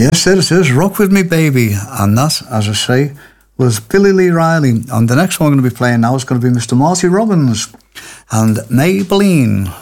Yes, it is. Rock With Me Baby. And that, as I say, was Billy Lee Riley. And the next one I'm going to be playing now is going to be Mr. Marty Robbins and Maybelline.